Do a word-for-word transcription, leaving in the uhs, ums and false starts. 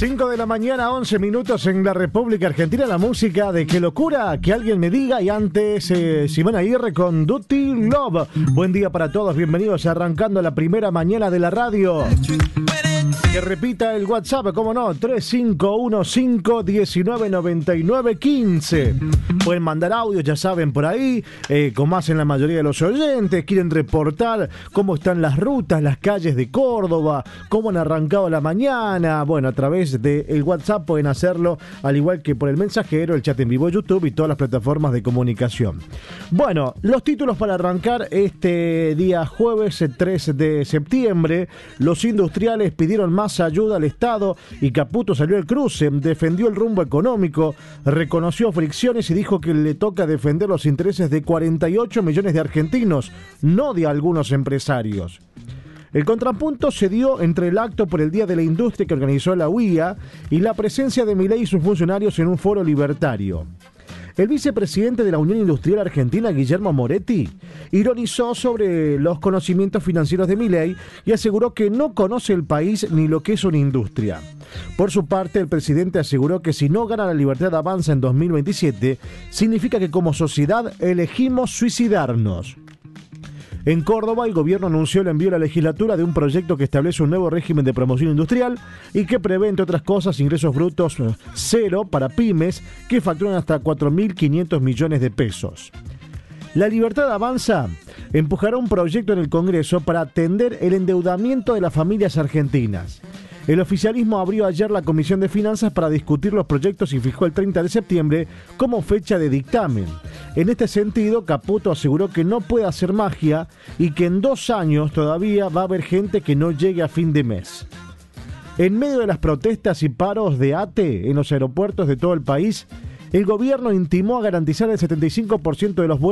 cinco de la mañana, once minutos en la República Argentina. La música de Qué Locura, que alguien me diga. Y antes, eh, Simón Aguirre con Duty Love. Buen día para todos, bienvenidos arrancando la primera mañana de la radio. Que repita el WhatsApp, cómo no, tres cinco uno cinco uno nueve nueve nueve uno cinco. Pueden mandar audios, ya saben, por ahí, eh, como hacen la mayoría de los oyentes. Quieren reportar cómo están las rutas, las calles de Córdoba, cómo han arrancado la mañana. Bueno, a través del WhatsApp pueden hacerlo, al igual que por el mensajero, el chat en vivo, YouTube y todas las plataformas de comunicación. Bueno, los títulos para arrancar este día jueves tres de septiembre. Los industriales pidieron más ayuda al Estado y Caputo salió al cruce, defendió el rumbo económico, reconoció fricciones y dijo que le toca defender los intereses de cuarenta y ocho millones de argentinos, no de algunos empresarios. El contrapunto se dio entre el acto por el Día de la Industria que organizó la U I A y la presencia de Milei y sus funcionarios en un foro libertario. El vicepresidente de la Unión Industrial Argentina, Guillermo Moretti, ironizó sobre los conocimientos financieros de Milei y aseguró que no conoce el país ni lo que es una industria. Por su parte, el presidente aseguró que si no gana la Libertad Avanza en dos mil veintisiete, significa que como sociedad elegimos suicidarnos. En Córdoba, el gobierno anunció el envío a la legislatura de un proyecto que establece un nuevo régimen de promoción industrial y que prevé, entre otras cosas, ingresos brutos cero para pymes que facturan hasta cuatro mil quinientos millones de pesos. La Libertad Avanza empujará un proyecto en el Congreso para atender el endeudamiento de las familias argentinas. El oficialismo abrió ayer la Comisión de Finanzas para discutir los proyectos y fijó el treinta de septiembre como fecha de dictamen. En este sentido, Caputo aseguró que no puede hacer magia y que en dos años todavía va a haber gente que no llegue a fin de mes. En medio de las protestas y paros de A T E en los aeropuertos de todo el país, el gobierno intimó a garantizar el setenta y cinco por ciento de los vuelos